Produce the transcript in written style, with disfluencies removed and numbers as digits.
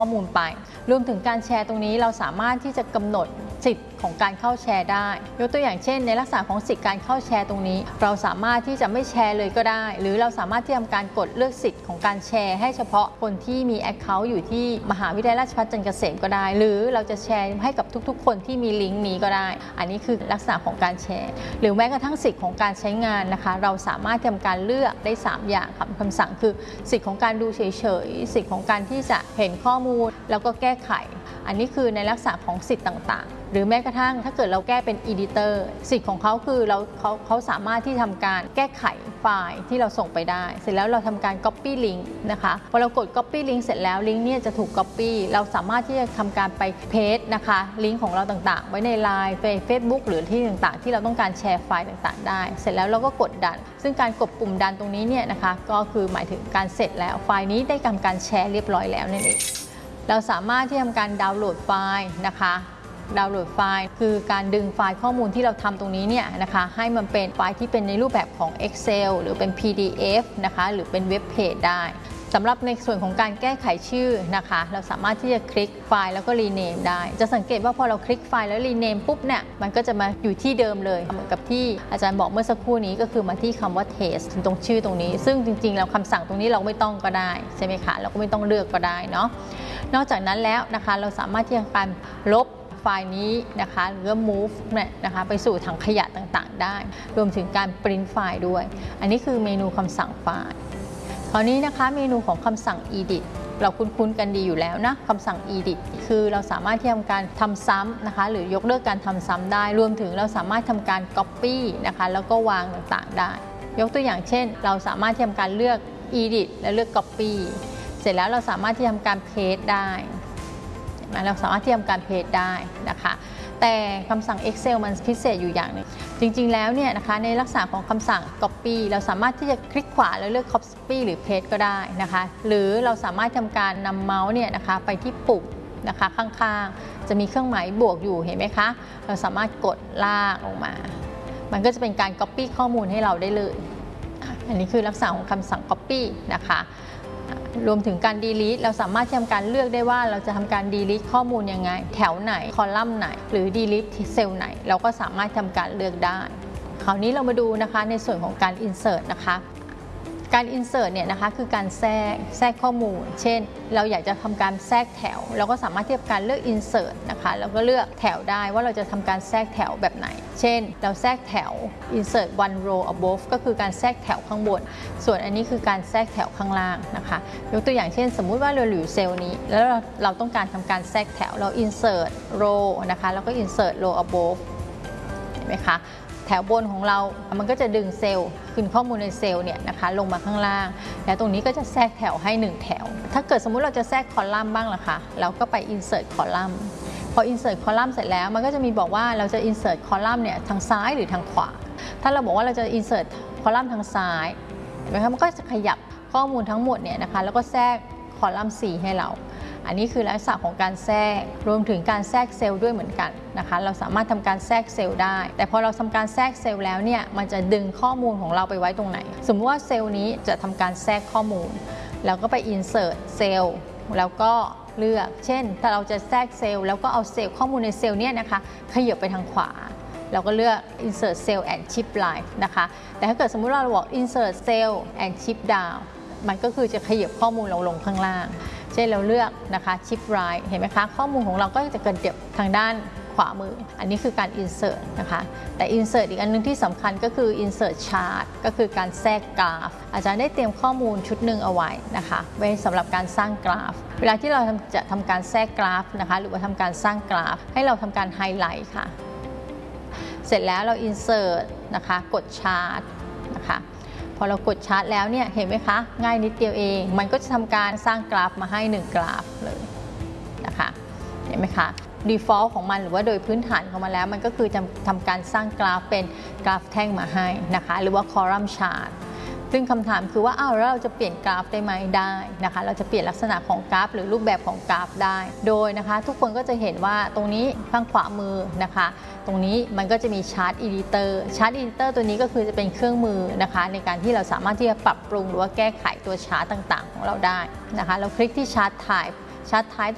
ข้อมูลไปรวมถึงการแชร์ตรงนี้เราสามารถที่จะกำหนดสิทธิ์ของการเข้าแชร์ได้ยกตัวอย่างเช่นในลักษณะของสิทธิการเข้าแชร์ตรงนี้เราสามารถที่จะไม่แชร์เลยก็ได้หรือเราสามารถที่จะทำการกดเลือกสิทธิ์ของการแชร์ให้เฉพาะคนที่มี Account อยู่ที่มหาวิทยาลัยราชภัฏจันทร์เกษมก็ได้หรือเราจะแชร์ให้กับทุกๆคนที่มีลิงก์นี้ก็ได้อันนี้คือลักษณะของการแชร์หรือแม้กระทั่งสิทธิ์ของการใช้งานนะคะเราสามารถทำการเลือกได้3อย่างคำสั่งคือสิทธิ์ของการดูเฉยๆสิทธิ์ของการที่จะเห็นข้อมูลแล้วก็แก้ไขอันนี้คือในลักษณะของสิทธิ์ต่างๆหรือแม้กระทั่งถ้าเกิดเราแก้เป็น Editor สิทธิ์ของเขาคือเขาสามารถที่ทำการแก้ไขไฟล์ที่เราส่งไปได้เสร็จแล้วเราทำการ Copy Link นะคะพอเรากด Copy Link เสร็จแล้วลิงก์เนี่ยจะถูก Copy เราสามารถที่จะทำการไป Paste นะคะลิงก์ของเราต่างๆไว้ใน Line ใน Facebook หรือที่ต่างๆที่เราต้องการแชร์ไฟล์ต่างๆได้เสร็จแล้วเราก็กดดันซึ่งการกดปุ่มดันตรงนี้เนี่ยนะคะก็คือหมายถึงการเสร็จแล้วไฟล์นี้ได้ทำการแชร์เรียบร้อยแล้วนั่นเองเราสามารถที่ทำการดาวน์โหลดไฟล์นะคะดาวน์โหลดไฟล์คือการดึงไฟล์ข้อมูลที่เราทำตรงนี้เนี่ยนะคะให้มันเป็นไฟล์ที่เป็นในรูปแบบของ Excel หรือเป็น PDF นะคะหรือเป็นเว็บเพจได้สำหรับในส่วนของการแก้ไขชื่อนะคะเราสามารถที่จะคลิกไฟล์แล้วก็รีเนมได้จะสังเกตว่าพอเราคลิกไฟล์แล้วรีเนมปุ๊บเนี่ยมันก็จะมาอยู่ที่เดิมเลยเหมือนกับที่อาจารย์บอกเมื่อสักครู่นี้ก็คือมาที่คำว่า test ตรงชื่อตรงนี้ซึ่งจริงๆแล้วคำสั่งตรงนี้เราไม่ต้องก็ได้ใช่ไหมคะเราก็ไม่ต้องเลือกก็ได้เนาะนอกจากนั้นแล้วนะคะเราสามารถที่จะการลบไฟล์นี้นะคะหรือ move เนี่ยนะคะไปสู่ถังขยะต่างๆได้รวมถึงการ print ไฟล์ด้วยอันนี้คือเมนูคำสั่งไฟล์คราวนี้นะคะเมนูของคำสั่ง edit เราคุ้นๆกันดีอยู่แล้วนะคำสั่ง edit คือเราสามารถที่ทำการทำซ้ำนะคะหรือยกเลิกการทำซ้ำได้รวมถึงเราสามารถทำการ copy นะคะแล้วก็วางต่างๆได้ยกตัวอย่างเช่นเราสามารถทำการเลือก edit และเลือก copy เสร็จแล้วเราสามารถที่ทำการ paste ได้เราสามารถที่ทำการเพจได้นะคะแต่คำสั่ง Excel มันพิเศษอยู่อย่างหนึ่งจริงๆแล้วเนี่ยนะคะในลักษณะของคำสั่ง Copy เราสามารถที่จะคลิกขวาแล้วเลือก Copy หรือ Paste ก็ได้นะคะหรือเราสามารถทำการนำเมาส์เนี่ยนะคะไปที่ปุ่มนะคะข้างๆจะมีเครื่องหมายบวกอยู่เห็นไหมคะเราสามารถกดลากลงมามันก็จะเป็นการ Copy ข้อมูลให้เราได้เลยอันนี้คือลักษณะของคำสั่ง Copy นะคะรวมถึงการ delete เราสามารถทำการเลือกได้ว่าเราจะทำการ delete ข้อมูลยังไงแถวไหนคอลัมน์ไหนหรือ delete เซลล์ไหนเราก็สามารถทำการเลือกได้คราวนี้เรามาดูนะคะในส่วนของการ insert นะคะการ insert เนี่ยนะคะคือการแทรกข้อมูลเช่นเราอยากจะทำการแทรกแถวเราก็สามารถที่จะการเลือก insert นะคะแล้วก็เลือกแถวได้ว่าเราจะทำการแทรกแถวแบบไหนเช่นเราแทรกแถว insert one row above ก็คือการแทรกแถวข้างบนส่วนอันนี้คือการแทรกแถวข้างล่างนะคะยกตัวอย่างเช่นสมมุติว่าเราอยู่เซลล์นี้แล้วเราต้องการทำการแทรกแถวเรา insert row นะคะแล้วก็ insert row above เห็นไหมคะแถวบนของเรามันก็จะดึงเซลล์ขึ้นข้อมูลในเซลล์เนี่ยนะคะลงมาข้างล่างแล้วตรงนี้ก็จะแทรกแถวให้1แถวถ้าเกิดสมมุติเราจะแทรกคอลัมน์บ้างล่ะคะเราก็ไป insert คอลัมน์พอ insert คอลัมน์เสร็จแล้วมันก็จะมีบอกว่าเราจะ insert คอลัมน์เนี่ยทางซ้ายหรือทางขวาถ้าเราบอกว่าเราจะ insert คอลัมน์ทางซ้ายเห็นไหมคะมันก็จะขยับข้อมูลทั้งหมดเนี่ยนะคะแล้วก็แทรกคอลัมน์ 4 ให้เราอันนี้คือลักษณะของการแทรกรวมถึงการแทรกเซลล์ด้วยเหมือนกันนะคะเราสามารถทำการแทรกเซลล์ได้แต่พอเราทำการแทรกเซลล์แล้วเนี่ยมันจะดึงข้อมูลของเราไปไว้ตรงไหนสมมติว่าเซลล์นี้จะทำการแทรกข้อมูลเราก็ไป insert เซลล์แล้วก็เลือกเช่นถ้าเราจะแทรกเซลล์แล้วก็เอาเซลล์ข้อมูลในเซลล์เนี่ยนะคะขยับไปทางขวาเราก็เลือก insert cell and shift line นะคะแต่ถ้าเกิดสมมุติเราบอก insert cell and shift down มันก็คือจะขยับข้อมูลเราลงข้างล่างเช่นเราเลือกนะคะ shift right เห็นไหมคะข้อมูลของเราก็จะกระเถิบทางด้านขวามืออันนี้คือการ insert นะคะแต่ insert อีกอันนึงที่สำคัญก็คือ insert chart ก็คือการแทรกกราฟอาจารย์ได้เตรียมข้อมูลชุดหนึ่งเอาไว้นะคะไว้สำหรับการสร้างกราฟเวลาที่เราจะทำการแทรกกราฟนะคะหรือว่าทำการสร้างกราฟให้เราทำการไฮไลท์ค่ะเสร็จแล้วเรา insert นะคะกด chart นะคะพอเรากดชาร์ตแล้วเนี่ยเห็นไหมคะง่ายนิดเดียวเองมันก็จะทำการสร้างกราฟมาให้1กราฟเลยนะคะเห็นไหมคะ default ของมันหรือว่าโดยพื้นฐานของมันแล้วมันก็คือจะทำการสร้างกราฟเป็นกราฟแท่งมาให้นะคะหรือว่า column chart ซึ่งคำถามคือว่าแล้วเราจะเปลี่ยนกราฟได้ไหมได้นะคะเราจะเปลี่ยนลักษณะของกราฟหรือรูปแบบของกราฟได้โดยนะคะทุกคนก็จะเห็นว่าตรงนี้ข้างขวามือนะคะตรงนี้มันก็จะมีชาร์ต Editor ชาร์ต Editor ตัวนี้ก็คือจะเป็นเครื่องมือนะคะในการที่เราสามารถที่จะปรับปรุงหรือว่าแก้ไขตัวชาร์ตต่างๆของเราได้นะคะเราคลิกที่ชาร์ต Type